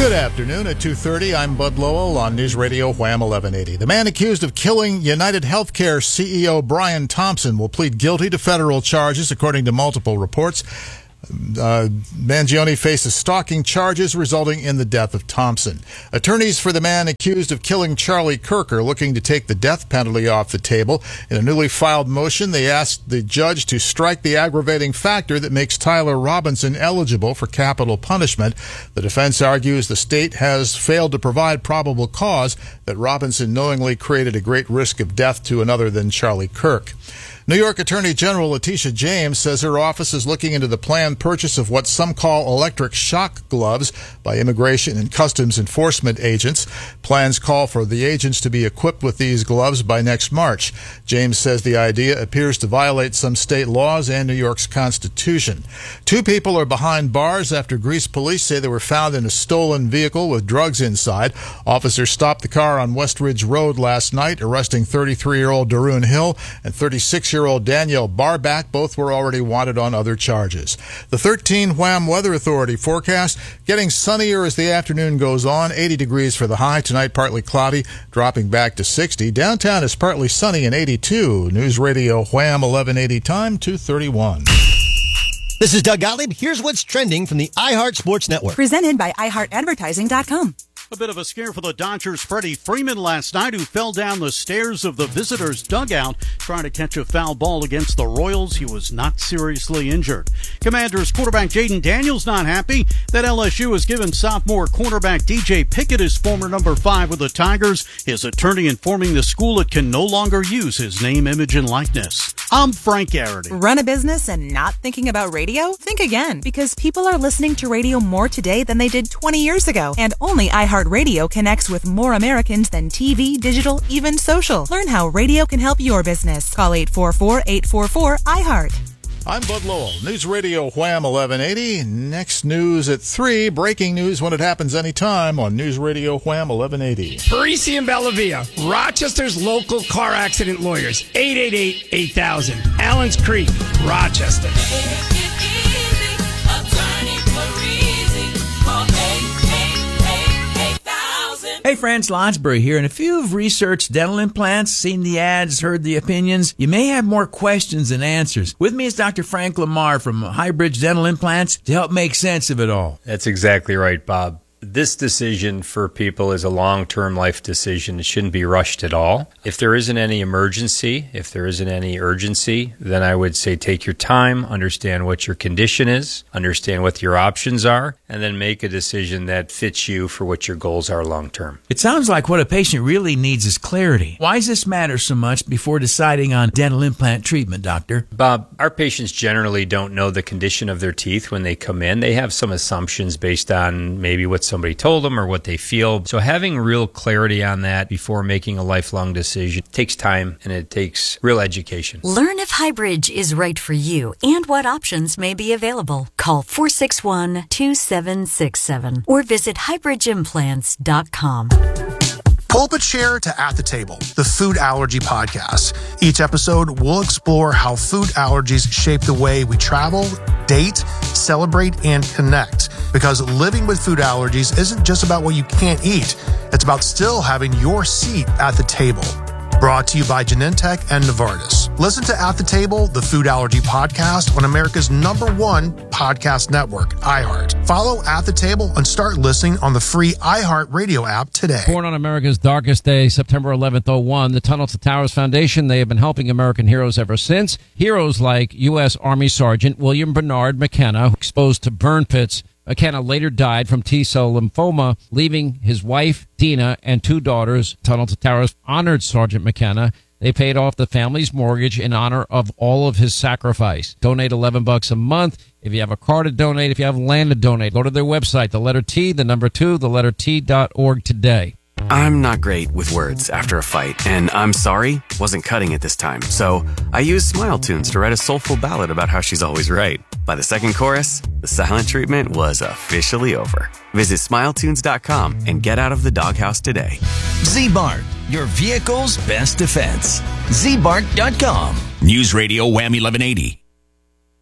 Good afternoon. At 2:30, I'm Bud Lowell on News Radio Wham 1180. The man accused of killing United Healthcare CEO Brian Thompson will plead guilty to federal charges, according to multiple reports. Mangione faces stalking charges resulting in the death of Thompson. Attorneys for the man accused of killing Charlie Kirk are looking to take the death penalty off the table. In a newly filed motion, they asked the judge to strike the aggravating factor that makes Tyler Robinson eligible for capital punishment. The defense argues the state has failed to provide probable cause that Robinson knowingly created a great risk of death to another than Charlie Kirk. New York Attorney General Letitia James says her office is looking into the planned purchase of what some call electric shock gloves by Immigration and Customs Enforcement agents. Plans call for the agents to be equipped with these gloves by next March. James says the idea appears to violate some state laws and New York's Constitution. 2 people are behind bars after Greece police say they were found in a stolen vehicle with drugs inside. Officers stopped the car on West Ridge Road last night, arresting 33-year-old Darun Hill and 36-year-old Danielle Barback. Both were already wanted on other charges. The 13 Wham Weather Authority forecast getting sunnier as the afternoon goes on. 80 degrees for the high. Tonight partly cloudy, dropping back to 60. Downtown is partly sunny and 82. News Radio Wham 1180 time 2:31. This is Doug Gottlieb. Here's what's trending from the iHeart Sports Network. Presented by iHeartAdvertising.com. A bit of a scare for the Dodgers' Freddie Freeman last night, who fell down the stairs of the visitors' dugout trying to catch a foul ball against the Royals. He was not seriously injured. Commanders quarterback Jaden Daniels not happy that LSU has given sophomore cornerback DJ Pickett his former number 5 with the Tigers. His attorney informing the school it can no longer use his name, image, and likeness. I'm Frank Garrity. Run a business and not thinking about radio? Think again, because people are listening to radio more today than they did 20 years ago. And only iHeartRadio connects with more Americans than TV, digital, even social. Learn how radio can help your business. Call 844-844-iHeart. I'm Bud Lowell. News Radio Wham 1180. Next news at 3. Breaking news when it happens anytime on News Radio Wham 1180. Parisi and Bellavia, Rochester's local car accident lawyers. 888-8000. Allens Creek, Rochester. Hey friends, Lonsbury here, and if you've researched dental implants, seen the ads, heard the opinions, you may have more questions than answers. With me is Dr. Frank Lamar from Highbridge Dental Implants to help make sense of it all. That's exactly right, Bob. This decision for people is a long-term life decision. It shouldn't be rushed at all. If there isn't any emergency, if there isn't any urgency, then I would say take your time, understand what your condition is, understand what your options are, and then make a decision that fits you for what your goals are long-term. It sounds like what a patient really needs is clarity. Why does this matter so much before deciding on dental implant treatment, doctor? Bob, our patients generally don't know the condition of their teeth when they come in. They have some assumptions based on maybe what somebody told them or what they feel. So having real clarity on that before making a lifelong decision takes time and it takes real education. Learn if Highbridge is right for you and what options may be available. Call 461-2767 or visit highbridgeimplants.com. Pulpit Chair to At the Table, the food allergy podcast. Each episode, we'll explore how food allergies shape the way we travel, date, celebrate, and connect. Because living with food allergies isn't just about what you can't eat. It's about still having your seat at the table. Brought to you by Genentech and Novartis. Listen to At the Table, the food allergy podcast on America's #1 podcast network, iHeart. Follow At the Table and start listening on the free iHeart Radio app today. Born on America's darkest day, September 11th, 01, the Tunnel to Towers Foundation, they have been helping American heroes ever since. Heroes like U.S. Army Sergeant William Bernard McKenna, exposed to burn pits. McKenna later died from T-cell lymphoma, leaving his wife, Dina, and 2 daughters. Tunnel to Towers honored Sergeant McKenna. They paid off the family's mortgage in honor of all of his sacrifice. Donate $11 a month. If you have a car to donate, if you have land to donate, go to their website, the letter T, the number 2, the letter T.org today. I'm not great with words after a fight, and I'm sorry wasn't cutting it this time. So I used Smile Tunes to write a soulful ballad about how she's always right. By the second chorus, the silent treatment was officially over. Visit SmileTunes.com and get out of the doghouse today. Z-Bart, your vehicle's best defense. ZBart.com. News Radio Wham 1180.